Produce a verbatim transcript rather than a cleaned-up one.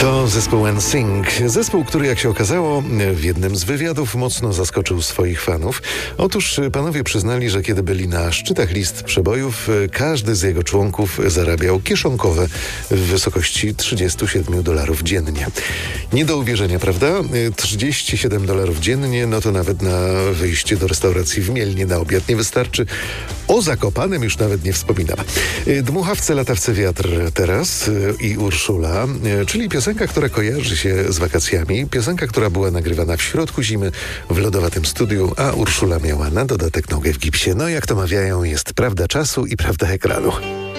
To zespół N Sync. Zespół, który jak się okazało w jednym z wywiadów mocno zaskoczył swoich fanów. Otóż panowie przyznali, że kiedy byli na szczytach list przebojów, każdy z jego członków zarabiał kieszonkowe w wysokości trzydzieści siedem dolarów dziennie. Nie do uwierzenia, prawda? trzydzieści siedem dolarów dziennie, no to nawet na wyjście do restauracji w Mielnie na obiad nie wystarczy. O Zakopanem już nawet nie wspominam. Dmuchawce, latawce, wiatr teraz i Urszula, czyli piosenka, która kojarzy się z wakacjami. Piosenka, która była nagrywana w środku zimy w lodowatym studiu, a Urszula miała na dodatek nogę w gipsie. No jak to mawiają, jest prawda czasu i prawda ekranu.